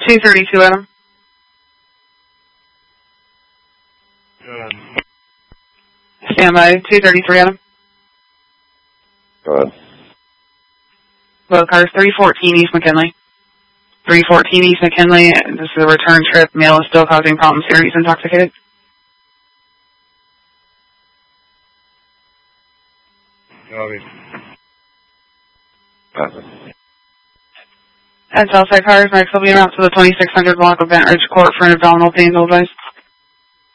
232, Adam. Go ahead. Stand by. 233, Adam. Go ahead. Both cars, 314 East McKinley. 314 East McKinley. This is a return trip. Male is still causing problems here. He's intoxicated. Copy. At Southside Cars, next will be announced to the 2600 block of Bent Ridge Court for an abdominal pain, advice.